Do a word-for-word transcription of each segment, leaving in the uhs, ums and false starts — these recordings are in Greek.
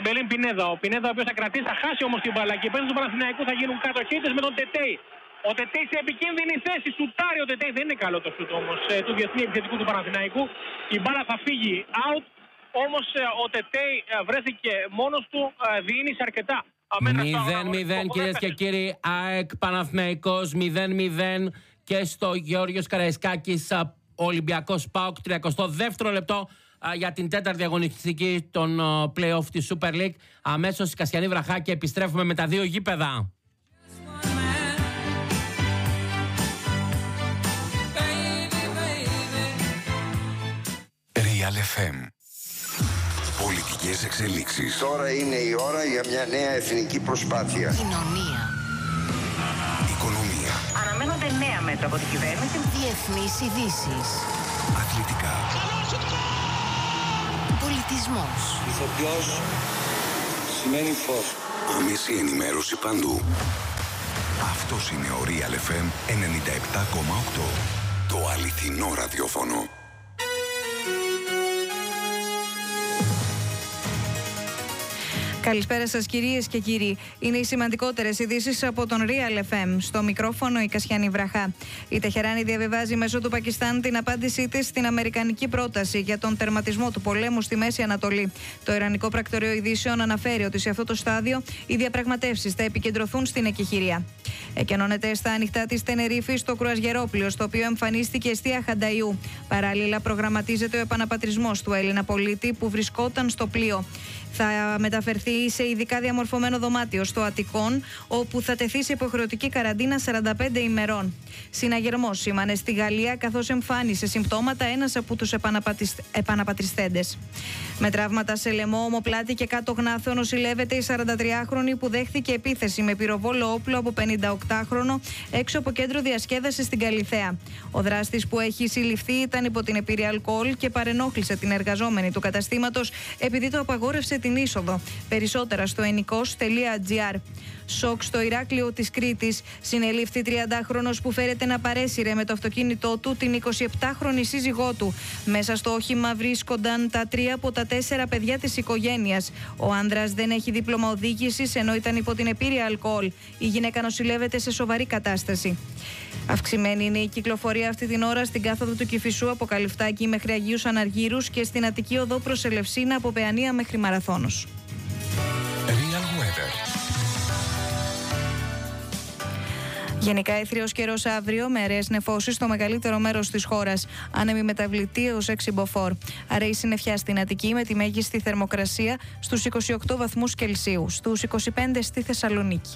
Ομπελίν Πινέδα. Ο Πινέδα ο οποίος θα κρατήσει, θα χάσει όμως την μπάλα. Και οι παίκτες του Παναθηναϊκού θα γίνουν κατοχύτες με τον Τετέι. Ο Τετέι σε επικίνδυνη θέση. Σουτάρει ο Τετέι. Δεν είναι καλό το σουτ όμως ε, του διεθνή επιθετικού του Παναθηναϊκού. Η μπάλα θα φύγει out. Όμως ε, ο Τετέι ε, βρέθηκε μόνος του. Ε, διήνυσε αρκετά. μηδέν μηδέν κυρίες και κύριοι. ΑΕΚ Παναθηναϊκός μηδέν μηδέν. Και στο Γεώργιος Καραϊσκάκης Ολυμπιακός ΠΑΟΚ τριακοστό δεύτερο λεπτό για την τέταρτη αγωνιστική των play-off της Super League. Αμέσως η Κασιανή Βραχά και επιστρέφουμε με τα δύο γήπεδα. Real εφ εμ. Πολιτικές εξελίξεις. Τώρα είναι η ώρα για μια νέα εθνική προσπάθεια. Κοινωνία. Οικονομία. Αναμένονται νέα μέτρα από την κυβέρνηση. Διεθνείς ειδήσεις. Αθλητικά. Πολιτισμός. Ηθοποιός σημαίνει φως. Άμεση ενημέρωση παντού. Αυτός είναι ο Real εφ εμ ενενήντα επτά κόμμα οκτώ. Το αληθινό ραδιόφωνο. Καλησπέρα σας κυρίες και κύριοι. Είναι οι σημαντικότερες ειδήσεις από τον Real εφ εμ. Στο μικρόφωνο η Κασιανή Βραχά. Η Τεχεράνη διαβιβάζει μέσω του Πακιστάν την απάντησή της στην αμερικανική πρόταση για τον τερματισμό του πολέμου στη Μέση Ανατολή. Το Ιρανικό Πρακτορείο Ειδήσεων αναφέρει ότι σε αυτό το στάδιο οι διαπραγματεύσεις θα επικεντρωθούν στην εκεχηρία. Εκενώνεται στα ανοιχτά της Τενερίφης το κρουαζιερόπλοιο, στο οποίο εμφανίστηκε εστία Χανταϊού. Παράλληλα, προγραμματίζεται ο επαναπατρισμός του Έλληνα πολίτη που βρισκόταν στο πλοίο. Θα μεταφερθεί σε ειδικά διαμορφωμένο δωμάτιο στο Αττικόν, όπου θα τεθεί σε υποχρεωτική καραντίνα σαράντα πέντε ημερών. Συναγερμός σήμανε στη Γαλλία, καθώς εμφάνισε συμπτώματα ένας από τους επαναπατριστέντες. Με τραύματα σε λαιμό, ομοπλάτη και κάτω γνάθο νοσηλεύεται η σαραντατριάχρονη που δέχθηκε επίθεση με πυροβόλο όπλο από πενηνταοκτάχρονο έξω από κέντρο διασκέδασης στην Καλιθέα. Ο δράστης που έχει συλληφθεί ήταν υπό την επίρρεια αλκοόλ και παρενόχλησε την εργαζόμενη του καταστήματος επειδή το απαγόρευσε την είσοδο. Περισσότερα στο ενικός τελεία τζι άρ. Σοκ στο Ηράκλειο της Κρήτης. Συνελήφθη τριαντάχρονος που φέρεται να παρέσυρε με το αυτοκίνητό του την εικοσιεπτάχρονη σύζυγό του. Μέσα στο όχημα βρίσκονταν τα τρία από τα τέσσερα παιδιά της οικογένειας. Ο άνδρας δεν έχει δίπλωμα οδήγησης ενώ ήταν υπό την επίρρεια αλκοόλ. Η γυναίκα νοσηλεύεται σε σοβαρή κατάσταση. Αυξημένη είναι η κυκλοφορία αυτή την ώρα στην κάθοδο του Κηφισού από Καλυφτάκη μέχρι Αγίους Αναργύρους και στην Αττική Οδό προς Ελευσίνα από Παιανία μέχρι Μαραθώνος. Real Weather. Γενικά έθριος καιρός αύριο με αραιές νεφώσεις στο μεγαλύτερο μέρος της χώρας. Άνεμη μεταβλητή έως έξι μποφόρ. Αραιή συννεφιά στην Αττική με τη μέγιστη θερμοκρασία στους είκοσι οκτώ βαθμούς Κελσίου, στους είκοσι πέντε στη Θεσσαλονίκη.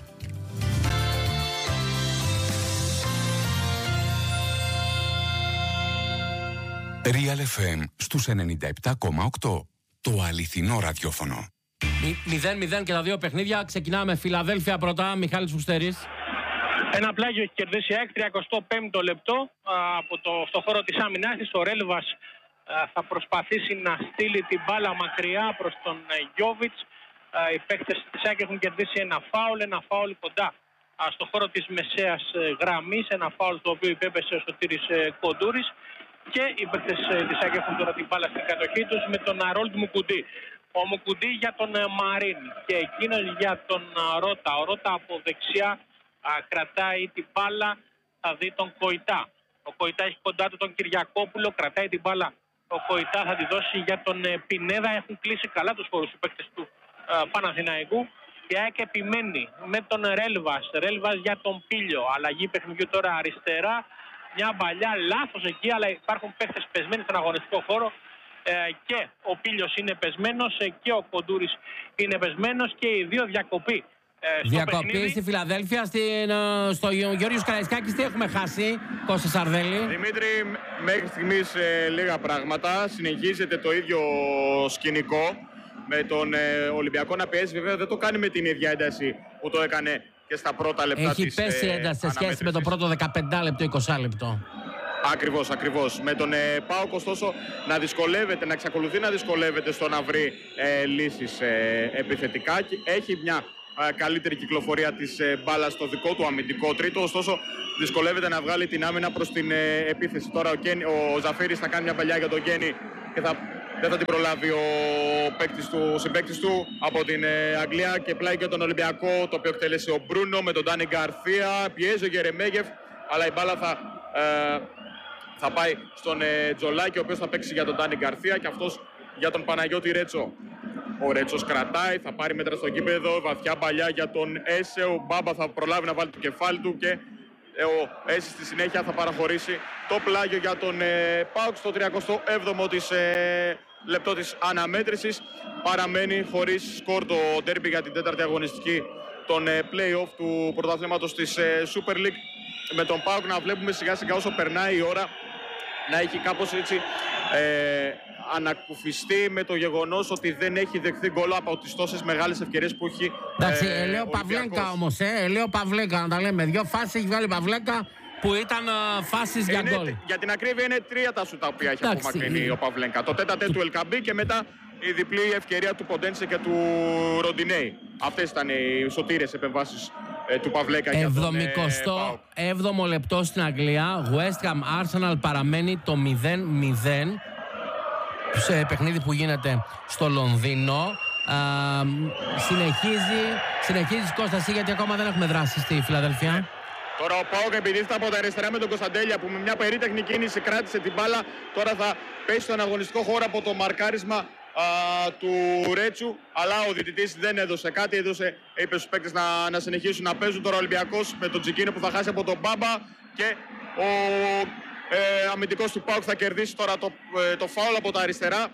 Real εφ εμ στους ενενήντα επτά κόμμα οκτώ. Το αληθινό ραδιόφωνο. μηδέν μηδέν και τα δύο παιχνίδια. Ξεκινάμε Φιλαδέλφια πρώτα. Μιχάλης Φουστέρης. Ένα πλάγιο έχει κερδίσει η ΑΕΚ, τριακοστό πέμπτο λεπτό α, από το, στο χώρο της άμυνας της. Ο Ρέλβας α, θα προσπαθήσει να στείλει την μπάλα μακριά προς τον Γιόβιτς. Οι παίκτες της ΑΕΚ έχουν κερδίσει ένα φάουλ, ένα φάουλ κοντά α, στο χώρο της μεσαίας ε, γραμμής. Ένα φάουλ το οποίο υπέπεσε ο Σωτήρης ε, Κοντούρης. Και οι παίκτες ε, της ΑΕΚ έχουν τώρα την μπάλα στην κατοχή τους με τον Αρόλτ Μουκουντή. Ο Μουκουντή για τον ε, Μαρίν και εκείνος για τον ε, Ρότα. Ο Ρότα από δεξιά Α, κρατάει την μπάλα, θα δει τον Κοϊτά. Ο Κοϊτά έχει κοντά του τον Κυριακόπουλο, κρατάει την μπάλα. Ο Κοϊτά θα τη δώσει για τον ε, Πινέδα. Έχουν κλείσει καλά τους χώρους οι παίκτες του ε, Παναθηναϊκού. Η ΑΕΚ επιμένει με τον Ρέλβας. Ρέλβας για τον Πίλιο. Αλλαγή παιχνιδιού τώρα αριστερά. Μια μπαλιά λάθος εκεί, αλλά υπάρχουν παίκτες πεσμένοι στον αγωνιστικό χώρο. Ε, και ο Πίλιος είναι πεσμένος ε, και ο Κοντούρης είναι πεσμένος και οι δύο διακοπή. Ε, Διακοπή παιχνίδι. στη Φιλαδέλφια, στην, στο Γεώργιος Καραϊσκάκης. Τι έχουμε χάσει, Κώστα Σαρδέλη? Δημήτρη, μέχρι στιγμής ε, λίγα πράγματα. Συνεχίζεται το ίδιο σκηνικό με τον ε, Ολυμπιακό να πιέζει. Βέβαια δεν το κάνει με την ίδια ένταση που το έκανε και στα πρώτα λεπτά. Έχει της πέσει ε, ένταση σε σχέση με το πρώτο δεκαπέντε λεπτό, είκοσι λεπτό. Ακριβώς, ακριβώς. Με τον ε, ΠΑΟΚ ωστόσο να δυσκολεύεται, να εξακολουθεί να δυσκολεύεται στο να βρει ε, λύσεις ε, επιθετικά. Έχει μια καλύτερη κυκλοφορία της ε, μπάλα στο δικό του αμυντικό τρίτο, ωστόσο δυσκολεύεται να βγάλει την άμυνα προς την ε, επίθεση. Τώρα ο, Κένι, ο Ζαφίρης θα κάνει μια παλιά για τον Γκένι και θα δεν θα την προλάβει ο παίκτης του, συμπαίκτης του από την ε, Αγγλία και πλάι και τον Ολυμπιακό, το οποίο εκτέλεσε ο Μπρούνο με τον Ντάνι Γκαρθία. Πιέζει ο Γερεμέγεφ, αλλά η μπάλα θα, ε, θα πάει στον ε, Τζολάκη, ο οποίος θα παίξει για τον Ντάνι Γκαρθία και αυτός για τον Παναγιώτη Ρέτσο. Ο Ρέτσος κρατάει, θα πάρει μέτρα στο γήπεδο, βαθιά παλιά για τον Έσε. Ο Μπάμπα θα προλάβει να βάλει το κεφάλι του και ο Έσε στη συνέχεια θα παραχωρήσει το πλάγιο για τον ε, ΠΑΟΚ στο τριακοστό έβδομο της, ε, λεπτό της αναμέτρησης. Παραμένει χωρίς σκορ το ντέρμπι για την τέταρτη αγωνιστική των ε, play-off του πρωταθλήματος της ε, Super League. Με τον ΠΑΟΚ να βλέπουμε σιγά σιγά όσο περνάει η ώρα να έχει κάπως έτσι ε, ανακουφιστεί με το γεγονός ότι δεν έχει δεχθεί γκολ από τις τόσες μεγάλες ευκαιρίες που έχει. Εντάξει, ε, Ελέο Παυλέκα όμως, ε, Ελέο Παυλέκα, να τα λέμε. Δύο φάσεις έχει βγάλει Παυλέκα που ήταν uh, φάσεις για γκολ. Για την ακρίβεια είναι τρία τα σου τα οποία έχει Εντάξει, απομακρυνεί ο Παυλέκα. Το τέτα του Ελκαμπή και μετά η διπλή ευκαιρία του Ποντένσε και του Ροντινέη. Αυτές ήταν οι σωτήρες επεμβάσεις ε, του Παυλέκα. εβδομηκοστό έβδομο λεπτό στην Αγγλία. West Ham Arsenal παραμένει το μηδέν μηδέν σε παιχνίδι που γίνεται στο Λονδίνο. Α, συνεχίζει, συνεχίζει Κώσταση, γιατί ακόμα δεν έχουμε δράσει στη Φιλαδελφία. Τώρα ο ΠΑΟΚ επιδίθεται από τα αριστερά με τον Κωνσταντέλια που με μια περίτεχνη κίνηση κράτησε την μπάλα. Τώρα θα πέσει στον αγωνιστικό χώρο από το μαρκάρισμα α, του Ρέτσου. Αλλά ο διαιτητής δεν έδωσε κάτι, έδωσε, είπε στους παίκτες να, να συνεχίσουν να παίζουν. Τώρα ο Ολυμπιακός με τον Τζικίνο που θα χάσει από τον Μπάμπα και ο ε, αμυντικός του ΠΑΟΚ θα κερδίσει τώρα το, ε, το φάουλ από τα αριστερά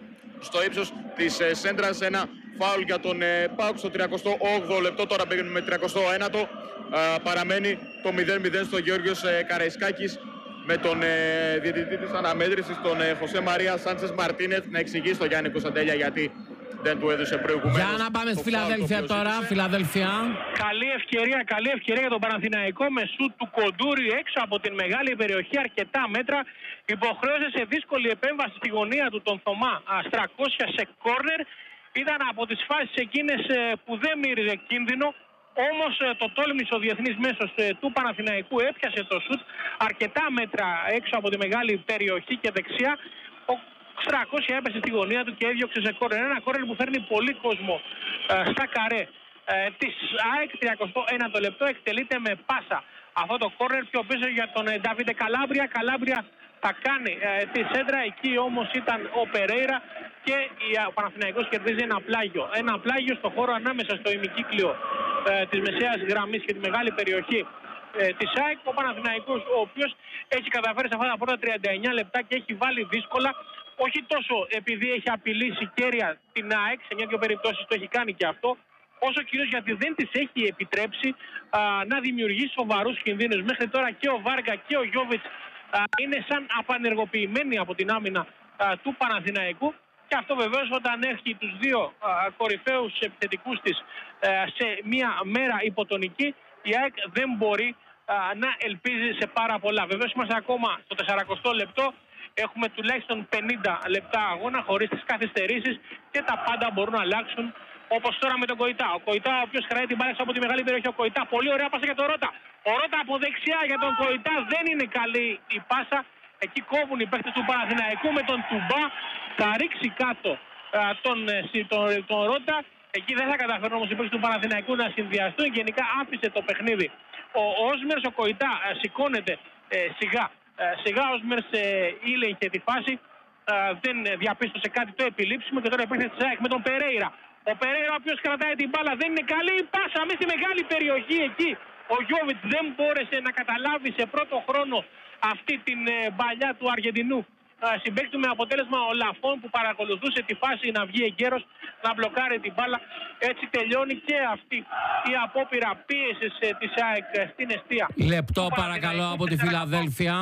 στο ύψος της ε, σέντρας. Ένα φάουλ για τον ε, ΠΑΟΚ στο τριακοστό όγδοο λεπτό. Τώρα πήγαινε με τριακοστό ένατο. Ε, παραμένει το μηδέν μηδέν στο Γεώργιος ε, Καραϊσκάκης με τον ε, διαιτητή της αναμέτρησης, τον ε, Χωσέ Μαρία Σάντσες Μαρτίνεθ, να εξηγήσει στον Γιάννη Κωνσταντέλια γιατί δεν του έδωσε προηγουμένως. Για να πάμε στη Φιλαδέλφια τώρα. Φιλαδέλφια. Καλή ευκαιρία, καλή ευκαιρία για τον Παναθηναϊκό με σουτ του Κοντούρη έξω από την μεγάλη περιοχή, αρκετά μέτρα. Υποχρέωσε σε δύσκολη επέμβαση στη γωνία του τον Θωμά Στρακόσια σε κόρνερ. Ήταν από τις φάσεις εκείνες που δεν μύριζε κίνδυνο. Όμως το τόλμησε ο διεθνής μέσος του Παναθηναϊκού, έπιασε το σουτ αρκετά μέτρα έξω από τη μεγάλη περιοχή και δεξιά. Ο Στρακόσια έπεσε στη γωνία του και έδιωξε σε κόρνερ. Ένα κόρνερ που φέρνει πολύ κόσμο ε, στα καρέ ε, της ΑΕΚ. τριακοστό ένατο λεπτό εκτελείται με πάσα αυτό το κόρνερ πιο πίσω για τον ε, Νταβίντε Καλάμπρια. Καλάμπρια θα κάνει ε, τη σέντρα, εκεί όμως ήταν ο Περέιρα και η, ο Παναθηναϊκός κερδίζει ένα πλάγιο. Ένα πλάγιο στο χώρο ανάμεσα στο ημικύκλιο ε, της μεσαίας γραμμής και τη μεγάλη περιοχή ε, της ΑΕΚ. Ο Παναθηναϊκός, ο οποίος έχει καταφέρει σε αυτά τα πρώτα τριάντα εννιά λεπτά και έχει βάλει δύσκολα, όχι τόσο επειδή έχει απειλήσει κέρια την ΑΕΚ, σε μια-δυο περιπτώσεις το έχει κάνει και αυτό, όσο κυρίως γιατί δεν της έχει επιτρέψει α, να δημιουργήσει σοβαρούς κινδύνους. Μέχρι τώρα και ο Βάργα και ο Γιόβιτς είναι σαν απανεργοποιημένοι από την άμυνα α, του Παναθηναϊκού, και αυτό βεβαίως όταν έχει τους δύο α, κορυφαίους επιθετικούς της α, σε μια μέρα υποτονική, η ΑΕΚ δεν μπορεί α, να ελπίζει σε πάρα πολλά. Βεβαίως είμαστε ακόμα στο σαρανταοκτώ λεπτό. Έχουμε τουλάχιστον πενήντα λεπτά αγώνα χωρίς τις καθυστερήσεις και τα πάντα μπορούν να αλλάξουν, όπως τώρα με τον Κοϊτά. Ο Κοϊτά, ο οποίος κρατάει την μπάλα από τη μεγάλη περιοχή. Ο Κοϊτά, πολύ ωραία πάσα για τον Ρώτα. Ο Ρώτα από δεξιά για τον Κοϊτά, δεν είναι καλή η πάσα. Εκεί κόβουν οι παίκτες του Παναθηναϊκού με τον Τουμπά. Θα ρίξει κάτω α, τον, τον, τον Ρώτα. Εκεί δεν θα καταφέρουν όμως οι παίκτες του Παναθηναϊκού να συνδυαστούν. Γενικά άφησε το παιχνίδι ο Όσμερς. Ο Κοϊτά α, σηκώνεται ε, σιγά. Σιγά ο Όσμερς ε, ήλεγχε τη φάση, ε, δεν διαπίστωσε κάτι το επιλήψιμο και τώρα υπήρχε τη ΣΑΕΚ με τον Περέιρα. Ο Περέιρα, ο οποίος κρατάει την μπάλα, δεν είναι καλή η πάσα μέσα στη μεγάλη περιοχή εκεί. Ο Γιόβιτς δεν μπόρεσε να καταλάβει σε πρώτο χρόνο αυτή την ε, μπαλιά του Αργεντινού ε, συμπαίκτη, με αποτέλεσμα ο Λαφών που παρακολουθούσε τη φάση να βγει εγκαίρος να μπλοκάρει την μπάλα. Έτσι τελειώνει και αυτή η απόπειρα πίεσης ε, της ΑΕΚ στην εστία. Λεπτό παρακαλώ από τη Φιλαδέλφια.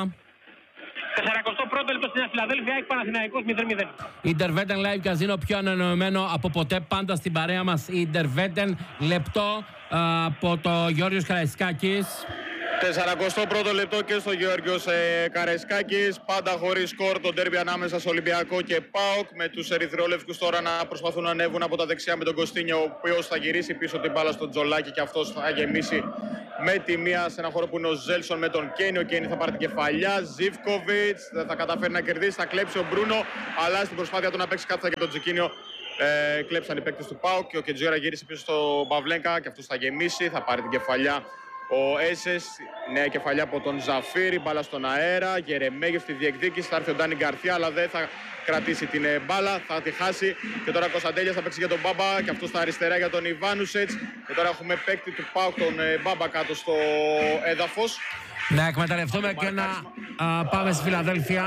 σαρανταοκτώ πρώτο λεπτό στην Φιλαδέλφια, έχει Παναθηναϊκός μηδέν μηδέν. Ιντερβέτεν Live Casino, πιο ανανεωμένο από ποτέ, πάντα στην παρέα μας. Ιντερβέτεν, λεπτό α, από το Γιώργος Καραϊσκάκης. σαρακοστό πρώτο λεπτό και στο Γεώργιος ε, Καραϊσκάκης. Πάντα χωρίς σκορ το ντέρμπι ανάμεσα στο Ολυμπιακό και ΠΑΟΚ. Με τους ερυθρόλευκους τώρα να προσπαθούν να ανέβουν από τα δεξιά με τον Κωστίνιο, ο οποίος θα γυρίσει πίσω την μπάλα στο Τζολάκι και αυτός θα γεμίσει με τη μία σε ένα χώρο που είναι ο Ζέλσον με τον Κένι. Ο Κένι θα πάρει την κεφαλιά. Ζίβκοβιτς δεν θα καταφέρει να κερδίσει. Θα κλέψει ο Μπρούνο, αλλά στην προσπάθεια του να παίξει κάτι και τον Τζικίνιο. Ε, κλέψαν οι παίκτες του ΠΑΟΚ και ο Κεντζιόρα γύρισε πίσω στο Παυλέγκα και αυτός θα γεμίσει. Θα πάρει την κεφαλιά ο Έσες, νέα κεφαλιά από τον Ζαφίρη, μπάλα στον αέρα, Γερεμέγεφ στη διεκδίκηση, θα έρθει ο Ντάνι Γκαρθία, αλλά δεν θα κρατήσει την μπάλα, θα τη χάσει και τώρα Κωνσταντέλιας θα παίξει για τον Μπάμπα και αυτό στα αριστερά για τον Ιβάνουσετς και τώρα έχουμε παίκτη του ΠΑΟΚ τον Μπάμπα κάτω στο έδαφος. Να εκμεταλλευτούμε και να α, πάμε στη Φιλαδέλφια.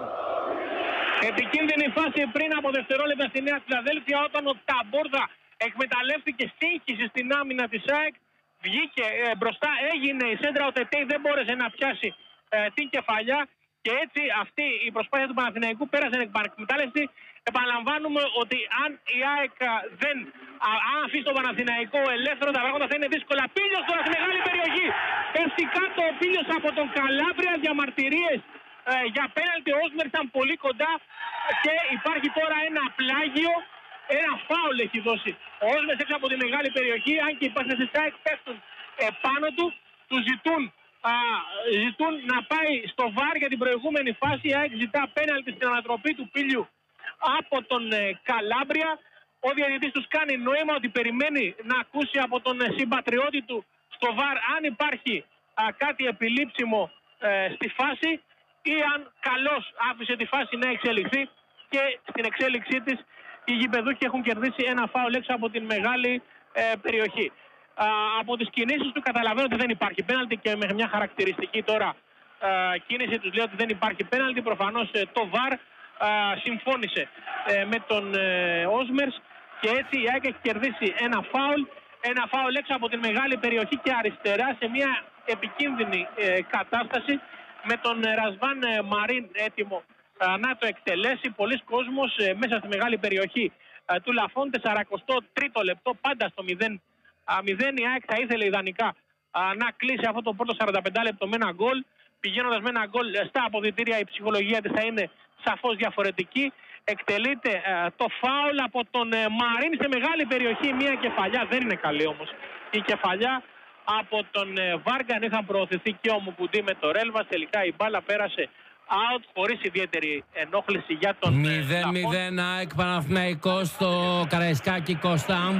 Επικίνδυνη φάση πριν από δευτερόλεπτα στη Νέα Φιλαδέλφια όταν ο Ταμπόρδα εκμεταλλεύτηκε σύγχυση στην άμυνα της ΑΕΚ. Βγήκε ε, μπροστά, έγινε η σέντρα, ο Τετέι δεν μπόρεσε να πιάσει ε, την κεφαλιά και έτσι αυτή η προσπάθεια του Παναθηναϊκού πέρασε εκμετάλλευση. Επαναλαμβάνουμε ότι αν η ΑΕΚ δεν α, αν αφήσει τον Παναθηναϊκό ελεύθερο, τα πράγματα θα είναι δύσκολα. Πίλιος τώρα στη μεγάλη περιοχή. Πέφτει κάτω ο Πίλιος από τον Καλάβρια. Διαμαρτυρίες ε, για πέναλτι. Ο Όσμερ ήταν πολύ κοντά και υπάρχει τώρα ένα πλάγιο. Ένα φάουλ έχει δώσει ο Όσμερ έξω από τη μεγάλη περιοχή. Αν και οι παίκτες της ΑΕΚ πέφτουν επάνω του, του ζητούν, α, ζητούν να πάει στο βαρ για την προηγούμενη φάση. Η ΑΕΚ ζητά πέναλτι στην ανατροπή του Πίλιου από τον ε, Καλάμπρια. Ο διαιτητής τους κάνει νόημα ότι περιμένει να ακούσει από τον ε, συμπατριώτη του στο βαρ αν υπάρχει α, κάτι επιλήψιμο ε, στη φάση ή αν καλώς άφησε τη φάση να εξελιχθεί και στην εξέλιξή της οι γηπεδούχοι έχουν κερδίσει ένα φάουλ έξω από την μεγάλη ε, περιοχή. Α, από τις κινήσεις του καταλαβαίνω ότι δεν υπάρχει πέναλτι και με μια χαρακτηριστική τώρα α, κίνηση τους λέει ότι δεν υπάρχει πέναλτι. Προφανώς ε, το βαρ α, συμφώνησε ε, με τον ε, Όσμερς και έτσι η ΑΕΚ έχει κερδίσει ένα φάουλ. Ένα φάουλ έξω από την μεγάλη περιοχή και αριστερά σε μια επικίνδυνη ε, κατάσταση με τον ε, Ρασβάν ε, Μαρίν έτοιμο να το εκτελέσει. Πολλοί κόσμος ε, μέσα στη μεγάλη περιοχή ε, του Λαφόντε. σαρακοστό τρίτο λεπτό, πάντα στο μηδέν μηδέν. Η ΑΕΚ θα ήθελε ιδανικά α, να κλείσει αυτό το πρώτο σαράντα πέντε λεπτό με ένα γκολ. Πηγαίνοντας με ένα γκολ στα αποδυτήρια, η ψυχολογία της θα είναι σαφώς διαφορετική. Εκτελείται ε, το φάουλ από τον ε, Μαρίν σε μεγάλη περιοχή. Μια κεφαλιά, δεν είναι καλή όμως η κεφαλιά από τον ε, Βάργαν. Είχαν προωθηθεί και ο Μουκουντή με το Ρέλβα. Τελικά η μπάλα πέρασε out χωρίς ιδιαίτερη ενόχληση για τον μηδέν μηδέν ΑΕΚ Παναθηναϊκός στο Καραϊσκάκι. Κώστα.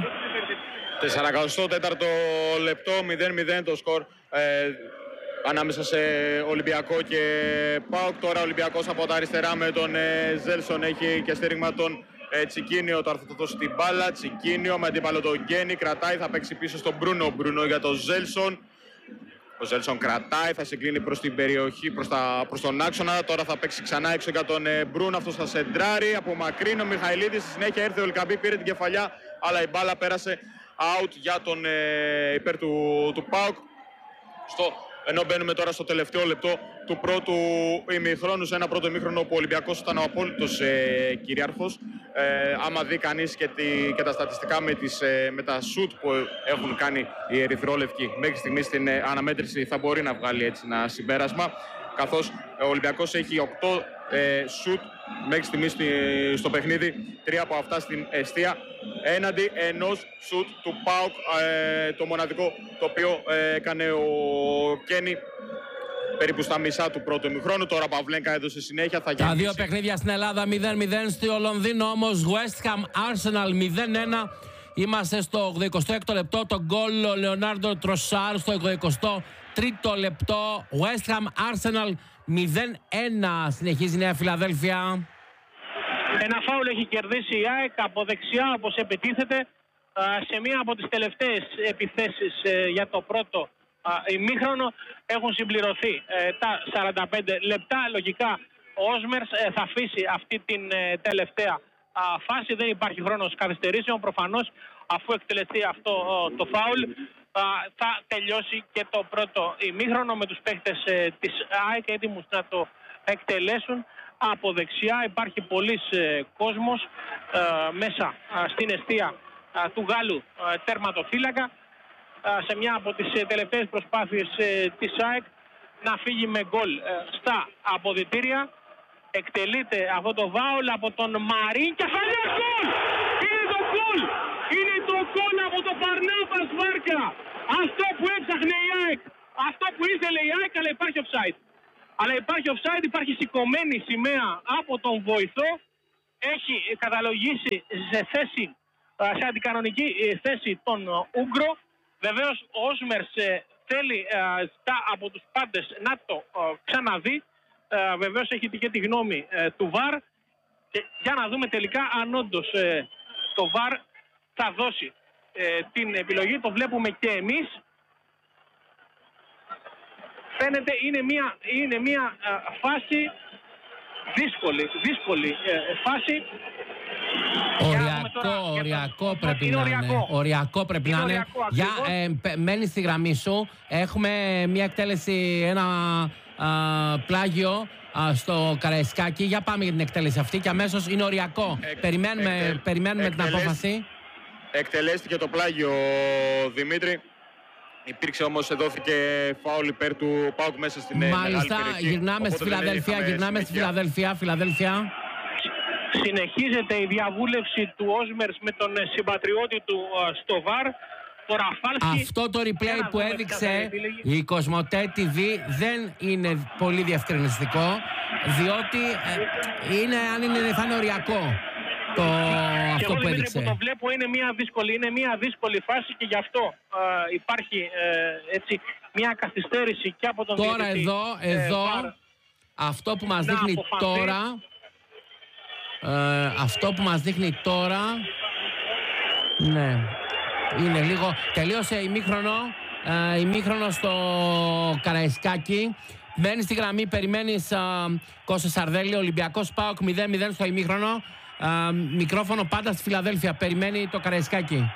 σαράντα τέταρτο λεπτό, μηδέν μηδέν το σκορ ε, ανάμεσα σε Ολυμπιακό και ΠΑΟΚ. Τώρα ο Ολυμπιακός από τα αριστερά με τον ε, Ζέλσον έχει και στήριγμα τον ε, Τσικίνιο. Τώρα θα το δώσει την μπάλα. Τσικίνιο με αντίπαλο τον Γκένι. Κρατάει, θα παίξει πίσω στον Μπρούνο. Μπρούνο για τον Ζέλσον. Ο Ζέλσον κρατάει, θα συγκλίνει προς την περιοχή, προς, τα, προς τον άξονα. Τώρα θα παίξει ξανά έξω για τον ε, Μπρούνο. Αυτός θα σεντράρει από μακρύν. Ο Μιχαηλίδης στη συνέχεια ήρθε ο Ελκαμπή, πήρε την κεφαλιά, αλλά η μπάλα πέρασε out για τον ε, υπέρ του, του ΠΑΟΚ. Στο, ενώ μπαίνουμε τώρα στο τελευταίο λεπτό του πρώτου ημιχρόνου, σε ένα πρώτο ημίχρονο που ο Ολυμπιακός ήταν ο απόλυτος ε, κυρίαρχος. Ε, άμα δει κανείς και, τη, και τα στατιστικά με, τις, ε, με τα σουτ που έχουν κάνει οι ερυθρόλευκοι μέχρι στιγμή στην ε, αναμέτρηση, θα μπορεί να βγάλει έτσι ένα συμπέρασμα. Καθώς ο Ολυμπιακός έχει οκτώ ε, σουτ μέχρι στιγμή στο παιχνίδι, τρία από αυτά στην εστία, έναντι ενός σουτ του ΠΑΟΚ, ε, το μοναδικό το οποίο ε, έκανε ο Κένι περίπου στα μισά του πρώτου ημιχρόνου. Τώρα Παυλέγκα έδωσε συνέχεια. Θα τα δύο παιχνίδια στην Ελλάδα μηδέν μηδέν. Στο Λονδίνο όμως West Ham Arsenal μηδέν ένα. Είμαστε στο ογδοηκοστό έκτο λεπτό. Το γκολ ο Λεωνάρντο Τροσάρ στο ογδοηκοστό τρίτο λεπτό. West Ham Arsenal μηδέν ένα. Συνεχίζει η Νέα Φιλαδέλφια. Ένα φάουλ έχει κερδίσει η ΑΕΚ από δεξιά, όπως επιτίθεται σε μία από τις τελευταίες επιθέσεις για το πρώτο ημίχρονο. Έχουν συμπληρωθεί ε, τα σαράντα πέντε λεπτά. Λογικά ο Όσμερς ε, θα αφήσει αυτή την ε, τελευταία α, φάση. Δεν υπάρχει χρόνος καθυστερήσεων. Προφανώς αφού εκτελεστεί αυτό ο, το φάουλ α, θα τελειώσει και το πρώτο ημίχρονο με τους παίκτες ε, της ΑΕΚ έτοιμους να το εκτελέσουν. Από δεξιά υπάρχει πολύς ε, κόσμος ε, μέσα α, στην εστία α, του Γάλλου ε, τερματοφύλακα. σε μια από τις τελευταίες προσπάθειες της ΑΕΚ να φύγει με γκολ στα αποδυτήρια. Εκτελείται αυτό το βάουλ από τον Μαρίν και θα είναι γκολ! Είναι το γκολ! Είναι το γκολ από τον Μπαρνάμπας Βάρκα! Αυτό που έψαχνε η ΑΕΚ! Αυτό που ήθελε η ΑΕΚ, αλλά υπάρχει offside. Αλλά υπάρχει offside, υπάρχει σηκωμένη σημαία από τον βοηθό. Έχει καταλογίσει σε θέση, σε αντικανονική θέση τον Ούγκρο. Βεβαίως ο Όσμερς θέλει από τους πάντες να το ξαναδεί. Βεβαίως έχει και τη γνώμη του βαρ. Και για να δούμε τελικά αν όντως το βαρ θα δώσει την επιλογή. Το βλέπουμε και εμείς. Φαίνεται είναι μια, είναι μια α, φάση δύσκολη, δύσκολη ε, φάση. Οριακό, τώρα, οριακό το... πρέπει είναι να οριακό. είναι. Οριακό πρέπει είναι να είναι. Για, ε, μένει στη γραμμή σου. Έχουμε μια εκτέλεση, ένα α, πλάγιο α, στο Καραϊσκάκι. Για πάμε για την εκτέλεση αυτή και αμέσως είναι οριακό. Εκ, περιμένουμε εκ, περιμένουμε εκ, την απόφαση. Εκτελέστηκε το πλάγιο, Δημήτρη. Υπήρξε όμως, δόθηκε φάουλ υπέρ του ΠΑΟΚ μέσα στην Μάλιστα, μεγάλη περιοχή. Γυρνάμε στη Φιλαδέλφια, γυρνάμε στη Φιλαδέλφια, Φιλαδέλφια. Συνεχίζεται η διαβούλευση του Όσμερς με τον συμπατριώτη του στο βαρ. Αυτό το replay που έδειξε η Κοσμοτέ τι βι δεν είναι πολύ διευκρινιστικό, διότι ε, είναι, αν είναι, θα είναι οριακό. Το, και αυτό εγώ που έδειξε. Που το βλέπω είναι μια δύσκολη, είναι μια δύσκολη φάση και γι' αυτό ε, υπάρχει ε, έτσι, μια καθυστέρηση και από τον τώρα διαιτητή. Εδώ, ε, εδώ βαρ, αυτό που μας δείχνει αποφανθεί. τώρα ε, αυτό που μας δείχνει τώρα ναι, είναι λίγο, τελείωσε ημίχρονο, ε, ημίχρονο στο Καραϊσκάκι. Μένει στη γραμμή, περιμένεις ε, Κώστα Σαρδέλη, Ολυμπιακός ΠΑΟΚ μηδέν μηδέν στο ημίχρονο. Uh, μικρόφωνο πάντα στη Φιλαδέλφια. Περιμένει το Καραϊσκάκι.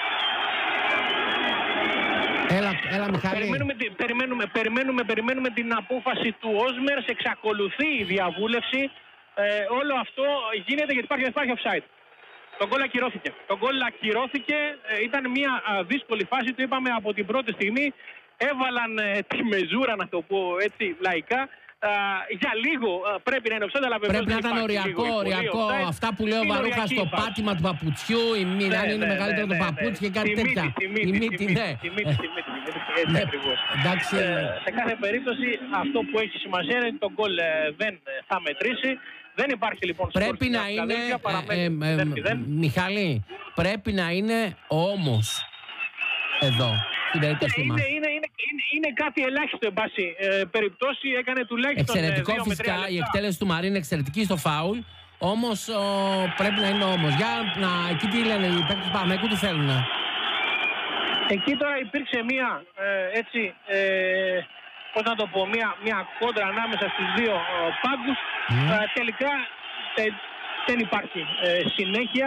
Έλα, έλα Μιχάλη. Περιμένουμε, περιμένουμε, περιμένουμε, περιμένουμε την απόφαση του Όσμερς. Εξακολουθεί η διαβούλευση. Ε, όλο αυτό γίνεται γιατί υπάρχει, υπάρχει offside. Το γκολ ακυρώθηκε. Το γκολ ακυρώθηκε. Ε, ήταν μια α, δύσκολη φάση. Το είπαμε από την πρώτη στιγμή. Έβαλαν ε, τη μεζούρα, να το πω έτσι λαϊκά. Uh, για λίγο uh, πρέπει να είναι offside, αλλά πρέπει να ήταν οριακό, οριακό. Αυτά που λέει ο Βαρούχας στο πάτημα του παπουτσιού, η μοίρα, αν είναι μεγαλύτερο το παπούτσι και κάτι τέτοια. Η μύτη, ναι. Έτσι ακριβώς. Σε κάθε περίπτωση αυτό που έχει σημασία είναι ότι το γκολ δεν θα μετρήσει. Δεν υπάρχει λοιπόν σκορ. Πρέπει να είναι, Μιχάλη, πρέπει να είναι όμως εδώ. Είναι, είναι, είναι, είναι, είναι κάτι ελάχιστο, εν πάση ε, περιπτώσει. Έκανε τουλάχιστον. Εξαιρετικό ε, φυσικά η εκτέλεση του Μαρίν, εξαιρετική στο φάουλ. Όμως ο, πρέπει να είναι όμως. Για να, εκεί τι λένε οι παίκτες του Παναθηναϊκού, τι θέλουν. Εκεί τώρα υπήρξε μία ε, έτσι, ε, πώς να το πω, μία, μία κόντρα ανάμεσα στους δύο ε, πάγκους. Mm. Ε, τελικά ε, δεν υπάρχει ε, συνέχεια.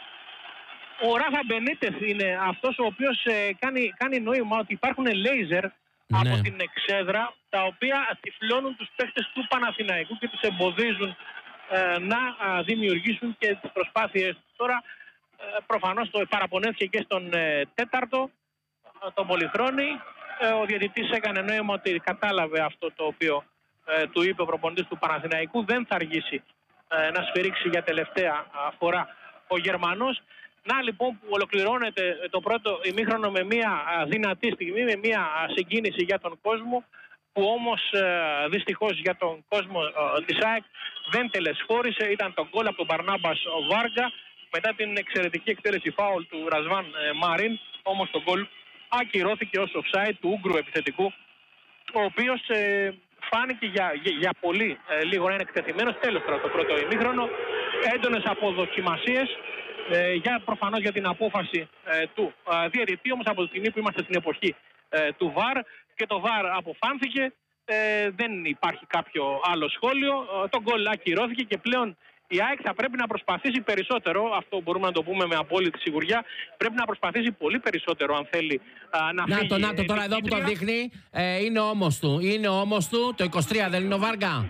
Ο Ράφα Μπενίτεθ είναι αυτός ο οποίος ε, κάνει, κάνει νόημα ότι υπάρχουν λέιζερ ναι. από την εξέδρα, τα οποία τυφλώνουν τους παίκτες του Παναθηναϊκού και τους εμποδίζουν ε, να α, δημιουργήσουν και τις προσπάθειες. Τώρα ε, προφανώς το παραπονέθηκε και στον ε, τέταρτο, ε, τον Πολυχρόνη. Ε, ο διαιτητής έκανε νόημα ότι κατάλαβε αυτό το οποίο ε, του είπε ο προπονητής του Παναθηναϊκού. Δεν θα αργήσει ε, να σφυρίξει για τελευταία φορά ο Γερμανός. Να λοιπόν που ολοκληρώνεται το πρώτο ημίχρονο με μια δυνατή στιγμή, με μια συγκίνηση για τον κόσμο, που όμως δυστυχώς για τον κόσμο της ΑΕΚ δεν τελεσφόρησε. Ήταν το γκολ από τον Μπαρνάμπας Βάργα μετά την εξαιρετική εκτέλεση φάουλ του Ρασβάν Μαρίν. Όμως το γκολ ακυρώθηκε ως offside του Ούγκρου επιθετικού, ο οποίος φάνηκε για, για, για πολύ λίγο να είναι εκτεθειμένος. Τέλος τώρα το πρώτο ημίχρονο, έντονες αποδοκιμασίες. Ε, για, προφανώς για την απόφαση ε, του ε, διαιτητή, όμως από τη στιγμή που είμαστε στην εποχή ε, του βαρ και το βαρ αποφάνθηκε, ε, δεν υπάρχει κάποιο άλλο σχόλιο. Ε, το γκολ ακυρώθηκε και πλέον η ΑΕΚ θα πρέπει να προσπαθήσει περισσότερο, αυτό μπορούμε να το πούμε με απόλυτη σιγουριά, πρέπει να προσπαθήσει πολύ περισσότερο αν θέλει ε, να φύγει. Να το, να το τώρα εδώ που το δείχνει, ε, είναι όμως του, είναι όμως του, το είκοσι τρία δεν είναι ο Βάργα.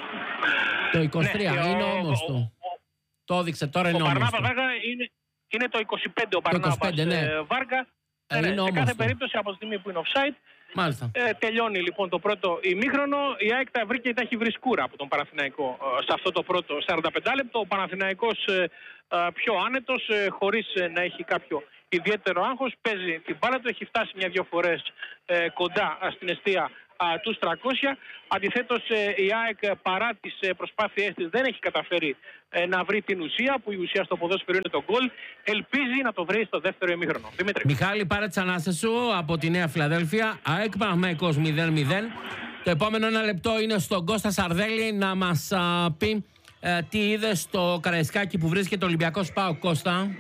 Το είκοσι τρία ναι, είναι όμως του. Το έδειξε τώρα, είναι ο Μπαρνάμπας Βάργα είναι, είναι το είκοσι πέντε ο Μπαρνάμπας ναι. Βάργα. Ε, ναι, σε όμορφο. κάθε περίπτωση από τη στιγμή που είναι offside. Μάλιστα. Ε, τελειώνει λοιπόν το πρώτο ημίχρονο. Η ΑΕΚ τα βρήκε, τα έχει βρει σκούρα από τον Παναθηναϊκό ε, σε αυτό το πρώτο σαράντα πέντε λεπτό. Ο Παναθηναϊκός ε, ε, πιο άνετος, ε, χωρίς ε, να έχει κάποιο ιδιαίτερο άγχος. Παίζει την μπάλα του, έχει φτάσει μια-δυο φορές ε, κοντά ε, στην εστία ε, τους τριακόσια. Αντιθέτως ε, η ΑΕΚ παρά τις ε, προσπάθειές της δεν έχει καταφέρει ε, να βρει την ουσία, που η ουσία στο ποδόσφαιρο είναι το γκολ. Ελπίζει να το βρει στο δεύτερο ημίχρονο. Δημήτρη. Μιχάλη, πάρε τις ανάσες σου από τη Νέα Φιλαδέλφια. ΑΕΚ Παναθηναϊκός μηδέν μηδέν. Το επόμενο ένα λεπτό είναι στον Κώστα Σαρδέλη να μας α, πει ε, τι είδε στο Καραϊσκάκι που βρίσκεται ο Ολυμπιακός ΠΑΟΚ. Κώστα.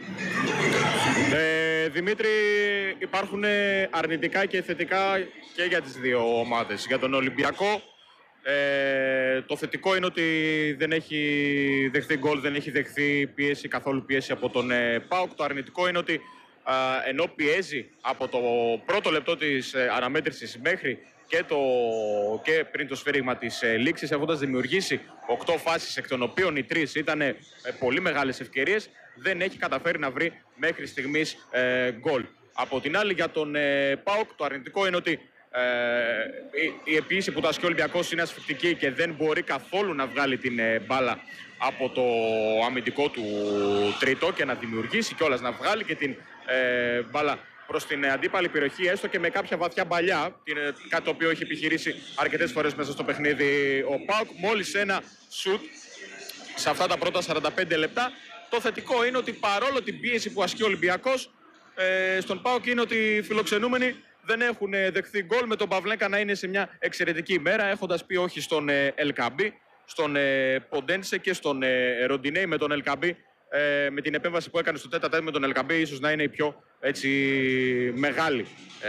Ε, Δημήτρη, υπάρχουν αρνητικά και θετικά και για τις δύο ομάδες. Για τον Ολυμπιακό, ε, το θετικό είναι ότι δεν έχει δεχθεί γκολ, δεν έχει δεχθεί πίεση, καθόλου πίεση από τον ε, ΠΑΟΚ. Το αρνητικό είναι ότι ε, ενώ πιέζει από το πρώτο λεπτό της ε, αναμέτρησης μέχρι και, το, και πριν το σφύριγμα της ε, λήξης, έχοντας δημιουργήσει οκτώ φάσεις, εκ των οποίων οι τρεις ήταν ε, πολύ μεγάλες ευκαιρίες, δεν έχει καταφέρει να βρει μέχρι στιγμής ε, γκολ. Από την άλλη, για τον ε, ΠΑΟΚ, το αρνητικό είναι ότι ε, η, η επίηση που τα ασκεί ο Ολυμπιακός είναι ασφυκτική και δεν μπορεί καθόλου να βγάλει την ε, μπάλα από το αμυντικό του τρίτο και να δημιουργήσει κιόλας, να βγάλει και την ε, μπάλα προς την αντίπαλη περιοχή, έστω και με κάποια βαθιά μπαλιά, κάτι το οποίο έχει επιχειρήσει αρκετές φορές μέσα στο παιχνίδι ο ΠΑΟΚ. Μόλις ένα σουτ σε αυτά τα πρώτα σαράντα πέντε λεπτά. Το θετικό είναι ότι παρόλο την πίεση που ασκεί ο Ολυμπιακός, ε, στον ΠΑΟΚ είναι ότι οι φιλοξενούμενοι δεν έχουν δεχθεί γκολ, με τον Παυλέκα να είναι σε μια εξαιρετική ημέρα, έχοντας πει όχι στον ε, Ελκαμπή, στον ε, Ποντένσε και στον ε, Ροντινέη. Με τον Ελκαμπή, ε, με την επέμβαση που έκανε στο τέτα τέτ με τον Ελκαμπή, ίσως να είναι η πιο έτσι, μεγάλη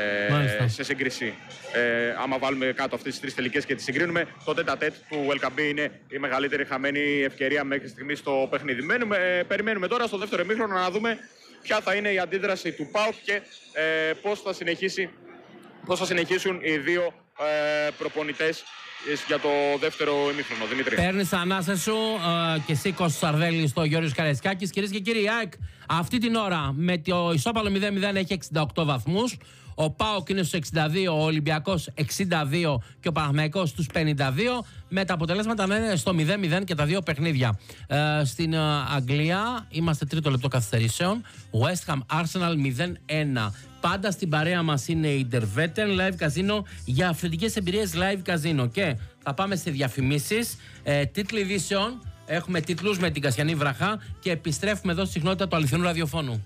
ε, σε σύγκριση. Ε, άμα βάλουμε κάτω αυτές τις τρεις τελικές και τις συγκρίνουμε, το τέτα τέτ του Ελκαμπή είναι η μεγαλύτερη χαμένη ευκαιρία μέχρι στιγμή στο παιχνίδι. Μένουμε, ε, περιμένουμε τώρα στο δεύτερο ημίχρονο να δούμε ποια θα είναι η αντίδραση του ΠΑΟΚ και ε, πώς θα συνεχίσει, πώς θα συνεχίσουν οι δύο ε, προπονητές για το δεύτερο ημίχρονο. Δημήτρη. Παίρνεις ανάσες σου ε, και εσύ Κώστας Σαρδέλη στο Γιώργος Καραϊσκάκης. Κυρίες και κύριοι, η ΑΕΚ αυτή την ώρα με το ισόπαλο μηδέν μηδέν έχει εξήντα οκτώ βαθμούς. Ο ΠΑΟΚ είναι στους εξήντα δύο, ο Ολυμπιακός εξήντα δύο και ο Παναθηναϊκός στους πενήντα δύο. Με τα αποτελέσματα να είναι στο μηδέν μηδέν και τα δύο παιχνίδια. Ε, στην ε, Αγγλία είμαστε τρίτο λεπτό καθυστερήσεων. West Ham Arsenal μηδέν ένα. Πάντα στην παρέα μας είναι η Derveten Live Casino για αυθεντικές εμπειρίες Live Casino. Και θα πάμε σε διαφημίσεις, ε, τίτλοι ειδήσεων. Έχουμε τίτλους με την Κασιανή Βραχά και επιστρέφουμε εδώ στη συχνότητα του αληθινού ραδιοφώνου.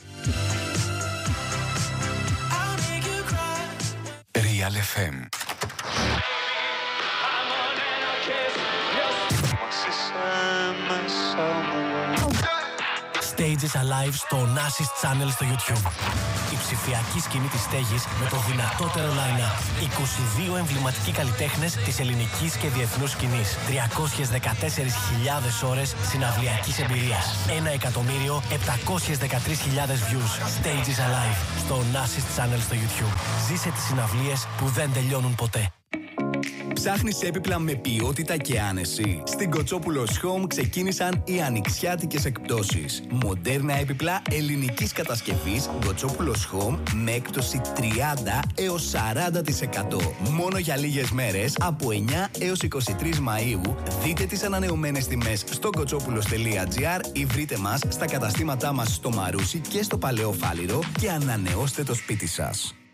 Real εφ εμ. Stages Alive στο Nasis Channel στο YouTube. Η ψηφιακή σκηνή της στέγης με το δυνατότερο line-up. είκοσι δύο εμβληματικοί καλλιτέχνες της ελληνικής και διεθνούς σκηνής. τριακόσιες δεκατέσσερις χιλιάδες ώρες συναυλιακής εμπειρίας. ένα εκατομμύριο επτακόσιες δεκατρείς χιλιάδες views. Stages Alive στο Nasis Channel στο YouTube. Ζήσε τις συναυλίες που δεν τελειώνουν ποτέ. Ψάχνεις έπιπλα με ποιότητα και άνεση? Στην Κοτσόπουλος Home ξεκίνησαν οι ανοιξιάτικες εκπτώσεις. Μοντέρνα έπιπλα ελληνικής κατασκευής Κοτσόπουλος Home με έκπτωση τριάντα έως σαράντα τοις εκατό. Μόνο για λίγες μέρες από εννιά έως είκοσι τρεις Μαΐου. Δείτε τις ανανεωμένες τιμές στο κοτσόπουλος τελεία τζι άρ ή βρείτε μας στα καταστήματά μας στο Μαρούσι και στο Παλαιό Φάληρο και ανανεώστε το σπίτι σας.